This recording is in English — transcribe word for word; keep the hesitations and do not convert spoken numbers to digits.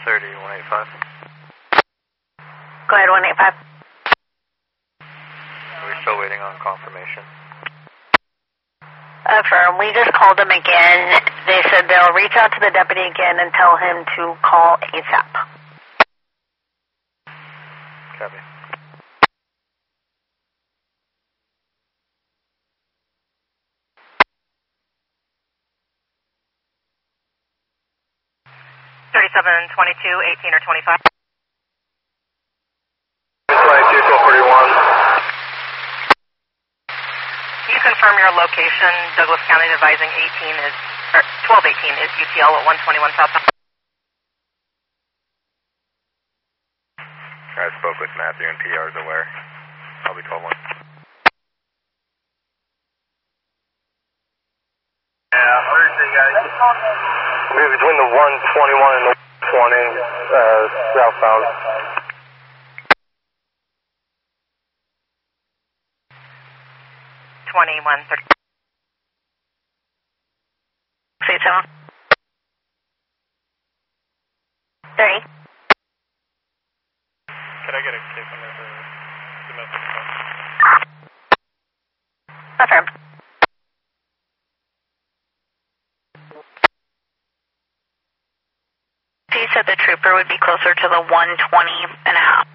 thirty, one eighty-five. Go ahead, one eighty-five. We're still waiting on confirmation. Affirm. We just called them again. They said they'll reach out to the deputy again and tell him to call ASAP. Copy. thirty-seven, twenty-two, eighteen, or twenty-five. twenty-two, twelve forty-one. Can you confirm your location? Douglas County advising eighteen is, or twelve eighteen is U T L at one twenty-one southbound. I spoke with Matthew and P R is aware. I'll be twelve one. Yeah, where is it, guys? We're between the one twenty-one and the twenty, uh, southbound. twenty-one, thirty. Say seven. thirty. Can I get a case number for domestic call? Affirm. He said the trooper would be closer to the one twenty and a half.